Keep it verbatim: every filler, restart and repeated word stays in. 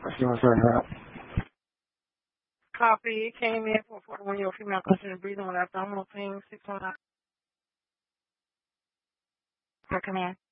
She was her help. Copy. It came in for forty-one year old female considered breathing with abdominal pain, six one nine. For command.